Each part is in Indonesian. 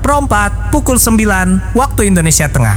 Pro 4 pukul 9 waktu Indonesia Tengah.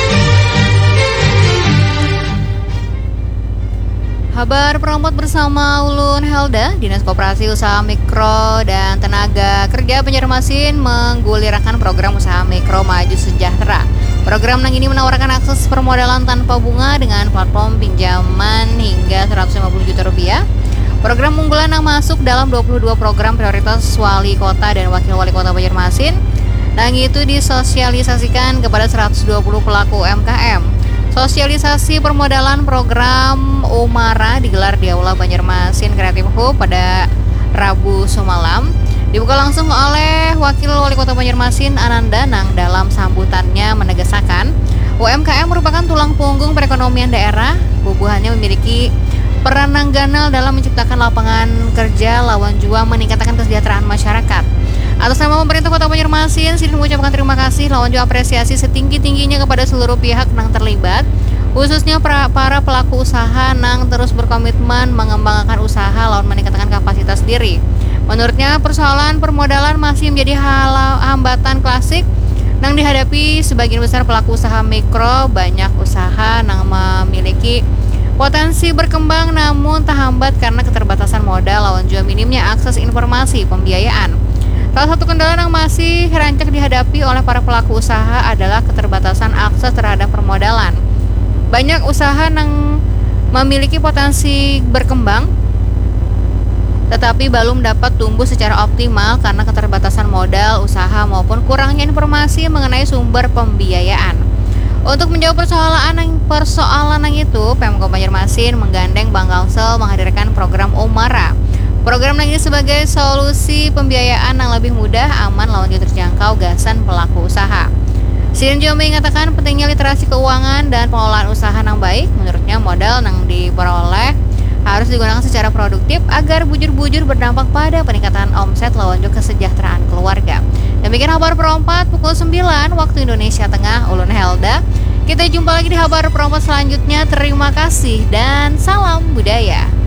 Kabar Pro 4 bersama Ulun Helda. Dinas Koperasi Usaha Mikro dan Tenaga Kerja Banjarmasin menggulirkan program usaha mikro maju sejahtera. Program ini menawarkan akses permodalan tanpa bunga dengan platform pinjaman hingga Rp150 juta. Program unggulan yang masuk dalam 22 program prioritas wali kota dan wakil wali kota Banjarmasin, dan itu disosialisasikan kepada 120 pelaku UMKM. Sosialisasi permodalan program Umara digelar di Aula Banjarmasin Creative Hub pada Rabu semalam. Dibuka langsung oleh Wakil Wali Kota Banjarmasin Ananda Nang. Dalam sambutannya menegaskan UMKM merupakan tulang punggung perekonomian daerah. Bubuhannya memiliki peran nangganal dalam menciptakan lapangan kerja, lawan jua meningkatkan kesejahteraan masyarakat. Atas nama pemerintah Kota Banjarmasin, Sidin mengucapkan terima kasih, lawan jua apresiasi setinggi-tingginya kepada seluruh pihak yang terlibat, khususnya para pelaku usaha yang terus berkomitmen mengembangkan usaha lawan meningkatkan kapasitas diri. Menurutnya, persoalan permodalan masih menjadi hambatan klasik yang dihadapi sebagian besar pelaku usaha mikro. Banyak usaha yang memiliki potensi berkembang namun terhambat karena keterbatasan modal lawan juga minimnya akses informasi pembiayaan. Salah satu kendala yang masih rancak dihadapi oleh para pelaku usaha adalah keterbatasan akses terhadap permodalan. Banyak usaha yang memiliki potensi berkembang tetapi belum dapat tumbuh secara optimal karena keterbatasan modal usaha maupun kurangnya informasi mengenai sumber pembiayaan. Untuk menjawab persoalan yang itu, Pemkab Banjarmasin menggandeng Bank Kalsel menghadirkan program Umara. Program ini sebagai solusi pembiayaan yang lebih mudah, aman, lawan juga terjangkau gasan pelaku usaha. Sidin juga mengatakan pentingnya literasi keuangan dan pengelolaan usaha yang baik. Menurutnya modal yang diperoleh harus digunakan secara produktif agar bujur-bujur berdampak pada peningkatan omset lawan juga kesejahteraan keluarga. Demikian kabar Pro 4 pukul 9 waktu Indonesia Tengah. Ulun Helda. Kita jumpa lagi di kabar Pro 4 selanjutnya. Terima kasih dan salam budaya.